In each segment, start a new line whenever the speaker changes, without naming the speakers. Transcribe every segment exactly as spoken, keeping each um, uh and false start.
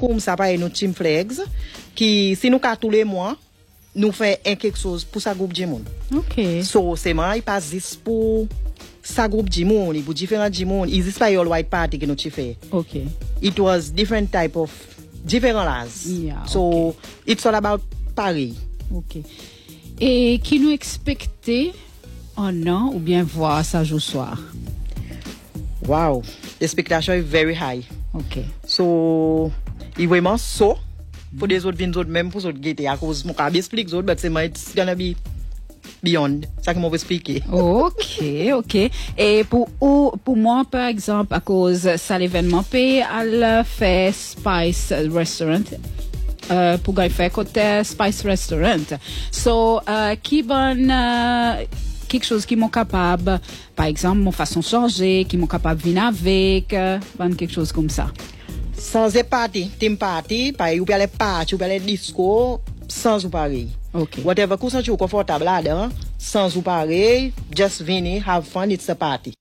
comme ça par nous team flags qui si nous cas tous les mois nous fait un quelque chose pour ça groupe de monde.
OK.
So c'est moi il passe juste pour ça groupe de monde, pour différents de monde. It is pas all white party que nous fait.
OK.
It was different type of different laws.
Yeah,
so
okay.
it's all about Paris.
OK. Et qui nous expectait un an ou bien voir ça jour soir?
Wow, l'expectation est very high.
OK.
So, il vraiment so pour des autres vignes autres même pour autres gaieté à cause mon cabis explique autres but c'est moi it's gonna be beyond ça que moi vais expliquer.
OK, OK. Et pour ou, pour moi par exemple à cause ça l'événement P à faire Spice Restaurant. Euh, pour gagner faire côté Spice Restaurant. So, euh, qui bonne euh, quelque chose qui m'ont capable, par exemple, mon façon de changer, qui m'ont capable de venir avec, euh, bonne quelque chose comme ça.
Sans des party, team party, par ou bien les party, ou bien les disco, sans ou pareil.
OK.
Whatever que vous confortable là-dedans, sans ou pareil, just venez, have fun, it's a party.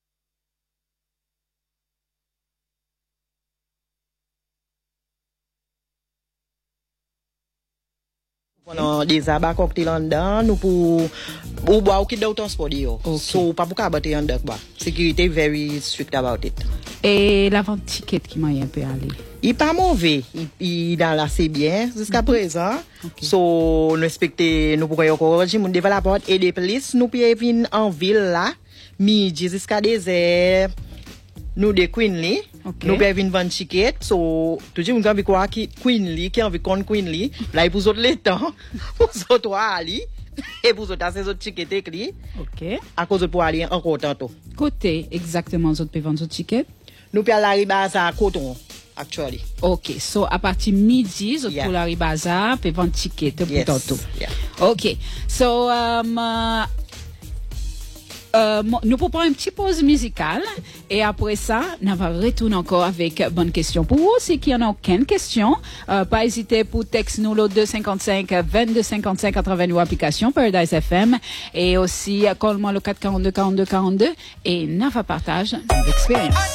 On a des abats cocktails en dedans, nous pour ou boire ou quitter le transport yo. So pas pour cabater en dedans quoi. Sécurité very strict about it.
Et la vente ticket qui m'a un peu allé.
Il pas mauvais, il, il dans là c'est bien jusqu'à mm-hmm. présent. Okay. So nous respecter nous pour encourager mon développeur et les polices nous peut venir en ville là, midi jusqu'à des heures. Nous de Queenly, okay. Nous pouvons venir vendre ticket. So, tout le monde qui a envie quoi qui Queenly, qui a envie qu'on Queenly, là il pour autres les temps, pour autres aller et pour autres ces autres tickets écrits.
OK.
À cause de pour aller encore tantôt.
Côté exactement autres peut vendre ticket.
Nous pouvons aller à Coton actually.
OK. So à partir midi, autres yeah. Pour aller bazar peut vendre ticket pour
yes.
tantôt.
Yeah.
OK. So um, uh, Euh, nous pouvons prendre une petite pause musicale et après ça, nous allons retourner encore avec bonne question. Pour vous aussi qui en a aucune question, euh, pas hésiter pour texte nous le deux cinquante-cinq vingt-deux cinquante-cinq quatre-vingt-deux application Paradise F M et aussi call-moi le quatre quarante-deux quarante-deux quarante-deux et nous allons partager l'expérience.